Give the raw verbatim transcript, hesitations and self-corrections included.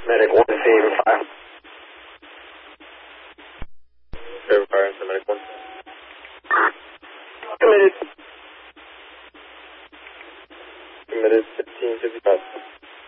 Medic one, Favor five. Favor fire into medic one. Committed. Committed fifteen fifty-five.